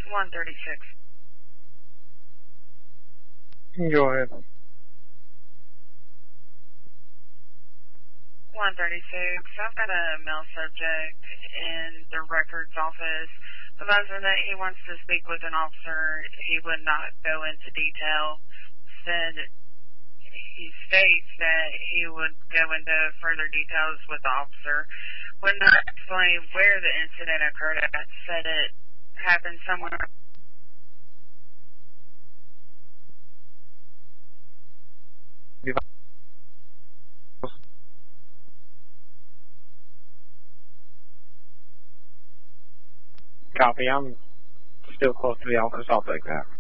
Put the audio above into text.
136. Go ahead. 136. I've got a male subject in the records office. Advising that he wants to speak with an officer. He would not go into detail. He states that he would go into further details with the officer. Would not explain where the incident occurred at. Said it happened somewhere. Copy. I'm still close to the office. I'll take that.